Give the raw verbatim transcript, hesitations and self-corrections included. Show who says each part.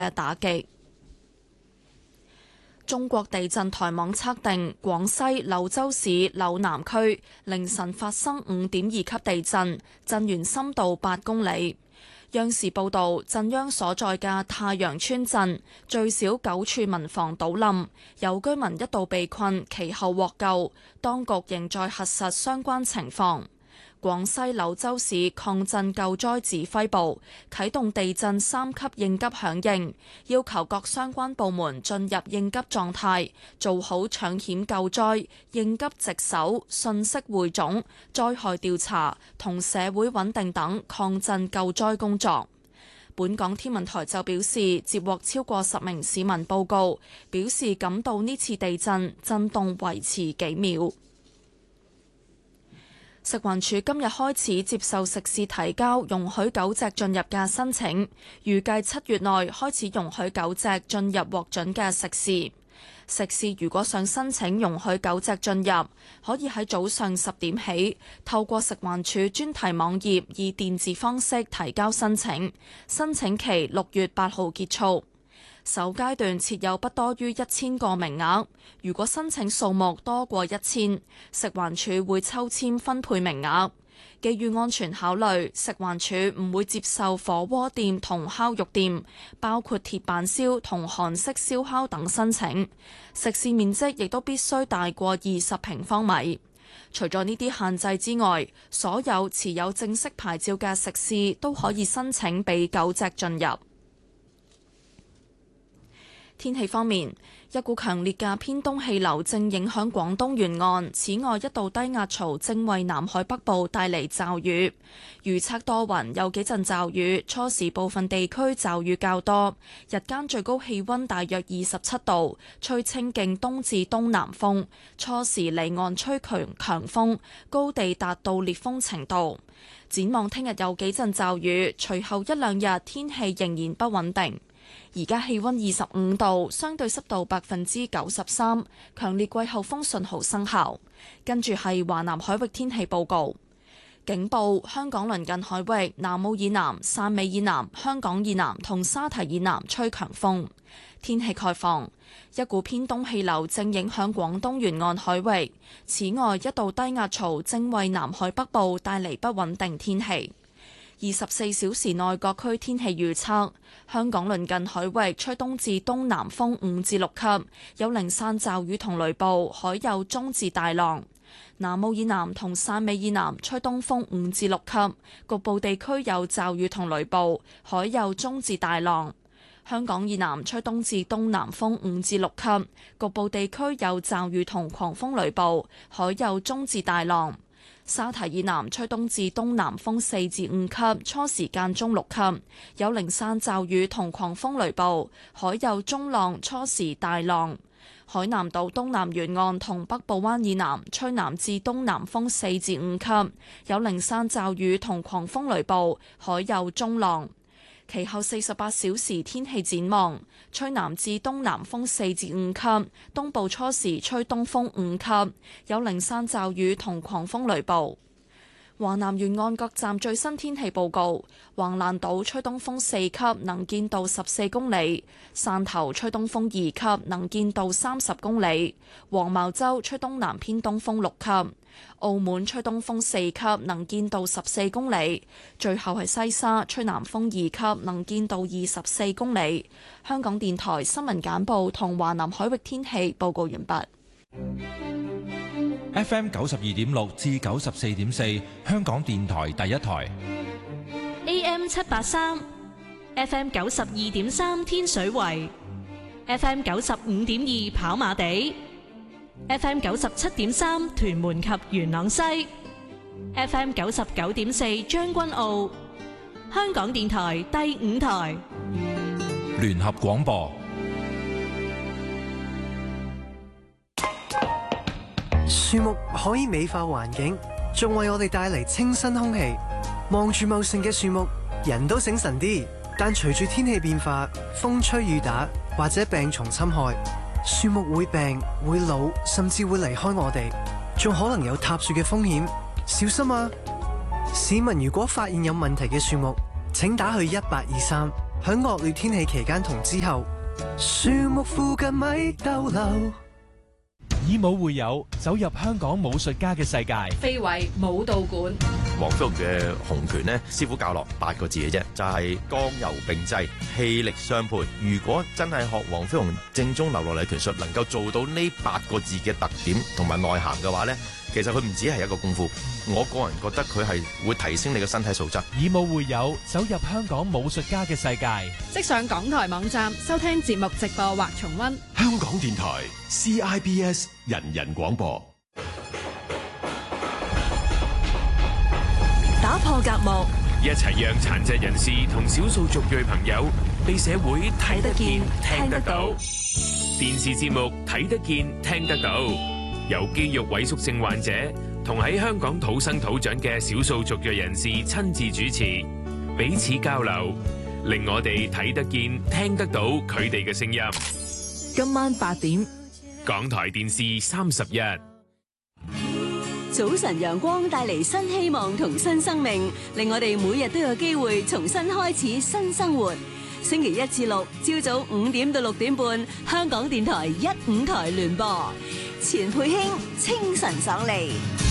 Speaker 1: 嘅打擊。中國地震台網測定，廣西柳州市柳南區凌晨發生五點二級地震，震源深度八公里。央視報導，震央所在嘅太陽村鎮最少九處民房倒冧，有居民一度被困，其後獲救，當局仍在核實相關情況。廣西柳州市抗震救災指揮部啟動地震三級應急響應，要求各相關部門進入應急狀態，做好搶險救災、應急值守、信息匯總、災害調查同社會穩定等抗震救災工作。本港天文台就表示，接獲超過十名市民報告，表示感到呢次地震震動維持幾秒。食環署今日開始接受食肆提交容許狗隻進入嘅申請，預計七月內開始容許狗隻進入獲准嘅食肆。食肆如果想申請容許狗隻進入，可以喺早上十點起透過食環署專題網頁以電子方式提交申請，申請期六月八號結束。首階段設有不多於一千個名額，如果申請數目多過一千，食環署會抽籤分配名額。基於安全考慮，食環署唔會接受火鍋店同烤肉店，包括鐵板燒同韓式燒烤等申請。食肆面積亦都必須大過二十平方米。除咗呢啲限制之外，所有持有正式牌照嘅食肆都可以申請俾狗隻進入。天氣方面，一股強烈嘅偏東氣流正影響廣東沿岸，此外一道低壓槽正為南海北部帶嚟驟雨。預測多雲，有幾陣驟雨，初時部分地區驟雨較多，日間最高氣溫大約二十七度，吹清勁東至東南風，初時離岸吹強強風，高地達到烈風程度。展望聽日有幾陣驟雨，隨後一兩日天氣仍然不穩定。而家氣溫二十五度，相對濕度百分之九十三，強烈季候風信號生效。跟住係華南海域天氣報告，警報：香港鄰近海域、南澳以南、汕尾以南、香港以南同沙堤以南吹強風。天氣概況：一股偏東氣流正影響廣東沿岸海域，此外一道低壓槽正為南海北部帶嚟不穩定天氣。二十四小時內各區天氣預測：香港鄰近海域吹東至東南風五至六級，有零散驟雨同雷暴，海有中至大浪。南澳以南同汕尾以南吹東風五至六級，局部地區有驟雨同雷暴，海有中至大浪。香港以南吹東至東南風五至六級，局部地區有驟雨同狂風雷暴，海有中至大浪。沙堤以南吹東至東南風四至五級，初時間中六級，有零散驟雨同狂風雷暴，海有中浪，初時大浪。海南島東南沿岸同北部灣以南吹南至東南風四至五級，有零散驟雨同狂風雷暴，海有中浪。其後四十八小時天氣展望：吹南至東南風四至五級，東部初時吹東風五級，有零散驟雨同狂風雷暴。華南沿岸各站最新天氣報告：橫瀾島吹東風四級，能見度十四公里；汕頭吹東風二級，能見度三十公里；黃茅洲吹東南偏東風六級。澳門吹東風四級，能見度十四公里。最後係西沙吹南風二級，能見度二十四公里。香港電台新聞簡報同華南海域天氣報告完畢。
Speaker 2: F M 九十二點六至九十四點四，香港電台第一台。
Speaker 3: A M 七八三，F M 九十二點三天水圍，F M 九十五點二跑馬地。F M 九十七點三屯門及元朗西 ，F M 九十九點四將軍澳，香港電台第五台
Speaker 2: 聯合廣播。
Speaker 4: 樹木可以美化環境，仲為我哋帶嚟清新空氣。望住茂盛嘅樹木，人都醒神啲。但隨住天氣變化，風吹雨打或者病蟲侵害，樹木會病、會老，甚至會離開我哋，仲可能有塌樹嘅風險，小心啊！市民如果發現有問題嘅樹木，請打去一八二三， 喺惡劣天氣期間同之後，樹木附近咪逗留。
Speaker 5: 以武會友，走入香港武術家嘅世界。
Speaker 6: 非遺武道館，
Speaker 7: 黃飛鴻嘅洪拳呢，師傅教落八個字嘅啫，就係剛柔並濟，氣力相配。如果真係學黃飛鴻正宗流落嚟嘅拳術，能夠做到呢八個字嘅特點同埋內涵嘅話呢，其實佢唔止係一個功夫。我個人覺得佢係會提升你嘅身體素質。
Speaker 5: 以武會友，走入香港武術家嘅世界。
Speaker 6: 即上港台網站收聽節目直播或重溫。
Speaker 8: 香港電台 C I B S 人人廣播，
Speaker 9: 打破隔膜，
Speaker 10: 一齊讓殘疾人士同少數族裔朋友被社會睇得見、聽得到。電視節目睇得見、聽得到，由肌肉萎縮症患者同喺香港土生土長嘅少數族裔人士親自主持，彼此交流，令我哋睇得見、聽得到佢哋嘅聲音。
Speaker 9: 今晚八點，
Speaker 10: 港台電視三十一。
Speaker 11: 早晨陽光帶嚟新希望同新生命，令我哋每日都有機會重新開始新生活。星期一至六朝早五點到六點半，香港電台一五台聯播，錢佩卿清晨爽利。